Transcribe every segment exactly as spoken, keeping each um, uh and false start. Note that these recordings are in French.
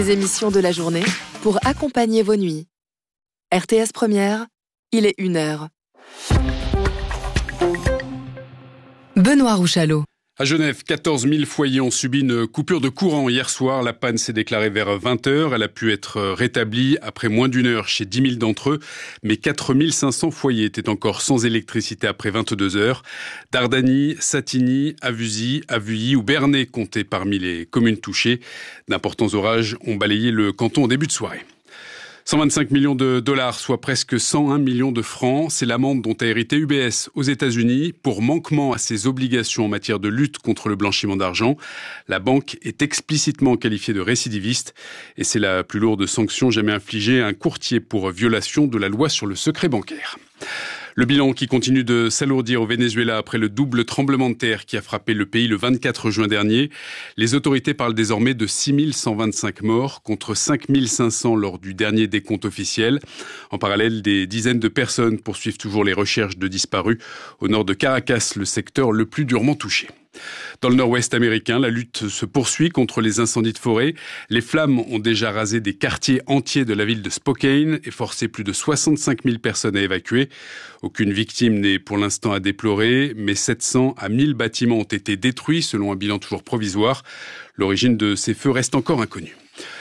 Les émissions de la journée pour accompagner vos nuits. R T S Première, il est une heure. Benoît Rouchalot. À Genève, quatorze mille foyers ont subi une coupure de courant hier soir. La panne s'est déclarée vers vingt heures. Elle a pu être rétablie après moins d'une heure chez dix mille d'entre eux. Mais quatre mille cinq cents foyers étaient encore sans électricité après vingt-deux heures. Dardany, Satigny, Avusy, Avuilly ou Bernay comptaient parmi les communes touchées. D'importants orages ont balayé le canton au début de soirée. cent vingt-cinq millions de dollars, soit presque cent un millions de francs. C'est l'amende dont a hérité U B S aux États-Unis pour manquement à ses obligations en matière de lutte contre le blanchiment d'argent. La banque est explicitement qualifiée de récidiviste et c'est la plus lourde sanction jamais infligée à un courtier pour violation de la loi sur le secret bancaire. Le bilan qui continue de s'alourdir au Venezuela après le double tremblement de terre qui a frappé le pays le vingt-quatre juin dernier. Les autorités parlent désormais de six mille cent vingt-cinq morts contre cinq mille cinq cents lors du dernier décompte officiel. En parallèle, des dizaines de personnes poursuivent toujours les recherches de disparus au nord de Caracas, le secteur le plus durement touché. Dans le nord-ouest américain, la lutte se poursuit contre les incendies de forêt. Les flammes ont déjà rasé des quartiers entiers de la ville de Spokane et forcé plus de soixante-cinq mille personnes à évacuer. Aucune victime n'est pour l'instant à déplorer, mais sept cents à mille bâtiments ont été détruits selon un bilan toujours provisoire. L'origine de ces feux reste encore inconnue.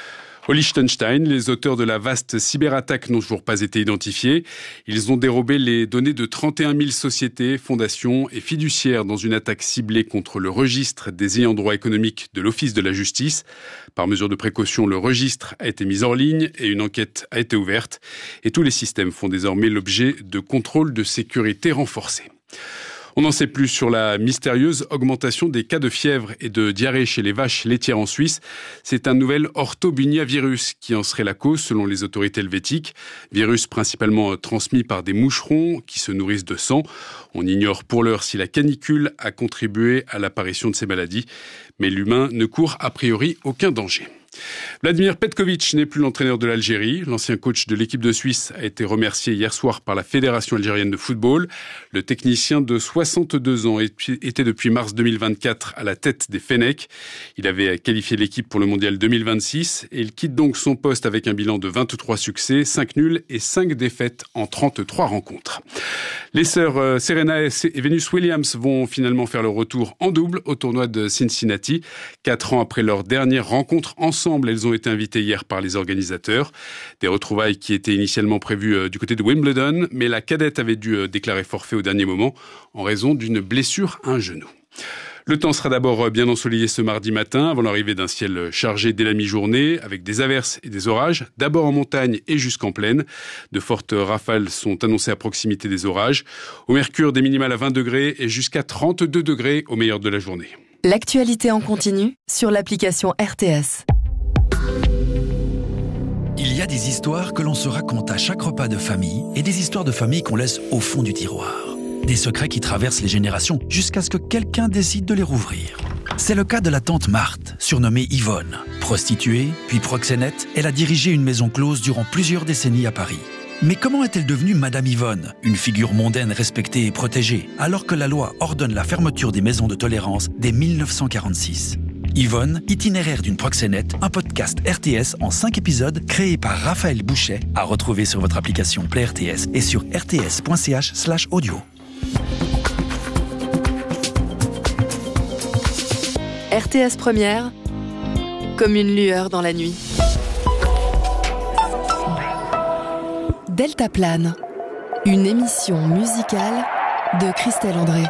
Au Liechtenstein, les auteurs de la vaste cyberattaque n'ont toujours pas été identifiés. Ils ont dérobé les données de trente et un mille sociétés, fondations et fiduciaires dans une attaque ciblée contre le registre des ayants droit économiques de l'Office de la justice. Par mesure de précaution, le registre a été mis en ligne et une enquête a été ouverte. Et tous les systèmes font désormais l'objet de contrôles de sécurité renforcés. On n'en sait plus sur la mystérieuse augmentation des cas de fièvre et de diarrhée chez les vaches laitières en Suisse. C'est un nouvel orthobuniavirus qui en serait la cause selon les autorités helvétiques. Virus principalement transmis par des moucherons qui se nourrissent de sang. On ignore pour l'heure si la canicule a contribué à l'apparition de ces maladies. Mais l'humain ne court a priori aucun danger. Vladimir Petković n'est plus l'entraîneur de l'Algérie. L'ancien coach de l'équipe de Suisse a été remercié hier soir par la Fédération algérienne de football. Le technicien de soixante-deux ans était depuis mars deux mille vingt-quatre à la tête des Fennecs. Il avait qualifié l'équipe pour le mondial deux mille vingt-six et il quitte donc son poste avec un bilan de vingt-trois succès, cinq nuls et cinq défaites en trente-trois rencontres. Les sœurs Serena et Venus Williams vont finalement faire leur retour en double au tournoi de Cincinnati. Quatre ans après leur dernière rencontre ensemble, elles ont été invitées hier par les organisateurs. Des retrouvailles qui étaient initialement prévues du côté de Wimbledon, mais la cadette avait dû déclarer forfait au dernier moment en raison d'une blessure à un genou. Le temps sera d'abord bien ensoleillé ce mardi matin, avant l'arrivée d'un ciel chargé dès la mi-journée, avec des averses et des orages, d'abord en montagne et jusqu'en plaine. De fortes rafales sont annoncées à proximité des orages. Au mercure, des minimales à vingt degrés et jusqu'à trente-deux degrés au meilleur de la journée. L'actualité en continu sur l'application R T S. Il y a des histoires que l'on se raconte à chaque repas de famille et des histoires de famille qu'on laisse au fond du tiroir. Des secrets qui traversent les générations jusqu'à ce que quelqu'un décide de les rouvrir. C'est le cas de la tante Marthe, surnommée Yvonne. Prostituée, puis proxénète, elle a dirigé une maison close durant plusieurs décennies à Paris. Mais comment est-elle devenue Madame Yvonne, une figure mondaine respectée et protégée, alors que la loi ordonne la fermeture des maisons de tolérance dès mille neuf cent quarante-six ? Yvonne, itinéraire d'une proxénète, un podcast R T S en cinq épisodes créé par Raphaël Bouchet, à retrouver sur votre application Play R T S et sur rts.ch slash audio. R T S Première, comme une lueur dans la nuit. Deltaplane, une émission musicale de Christelle André.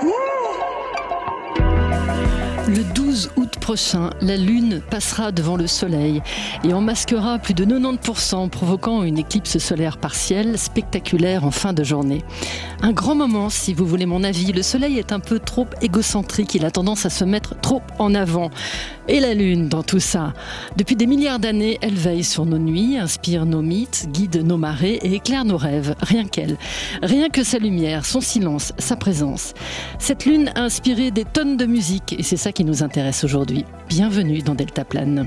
Le douze août prochain, la Lune passera devant le Soleil et en masquera plus de quatre-vingt-dix pour cent, provoquant une éclipse solaire partielle spectaculaire en fin de journée. Un grand moment, si vous voulez mon avis. Le Soleil est un peu trop égocentrique, il a tendance à se mettre trop en avant. Et la Lune dans tout ça. Depuis des milliards d'années, elle veille sur nos nuits, inspire nos mythes, guide nos marées et éclaire nos rêves. Rien qu'elle. Rien que sa lumière, son silence, sa présence. Cette Lune a inspiré des tonnes de musique et c'est ça qui nous intéresse aujourd'hui. Bienvenue dans Deltaplane.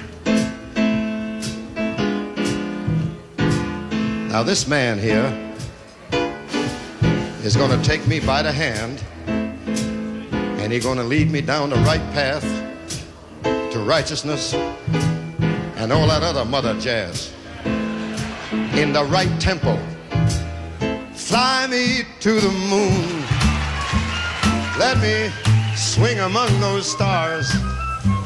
Now this man here is going to take me by the hand, and he's going to lead me down the right path to righteousness and all that other mother jazz. In the right tempo, fly me to the moon. Let me swing among those stars.